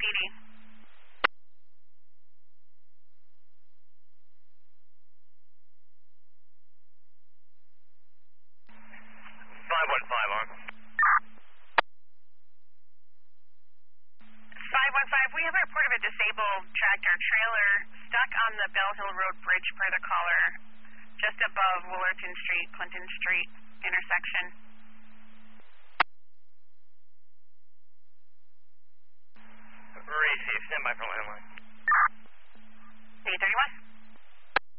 PD. 515 on. 515, we have a report of a disabled tractor trailer stuck on the Bell Hill Road Bridge per the caller, just above Woolerton Street, Clinton Street intersection. Receive, stand by for landline.